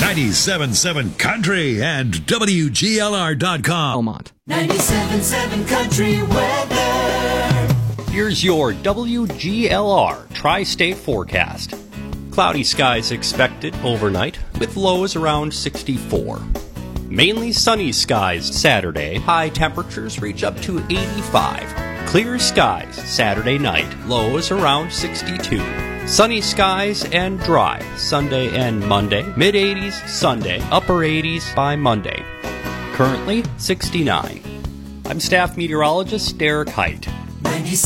97.7 Country and WGLR.com. Belmont. 97.7 Country weather. Here's your WGLR Tri-State forecast. Cloudy skies expected overnight with lows around 64. Mainly sunny skies Saturday. High temperatures reach up to 85. Clear skies Saturday night. Lows around 62. Sunny skies and dry Sunday and Monday. Mid-80s Sunday. Upper 80s by Monday. Currently 69. I'm staff meteorologist Derek Height. 97.7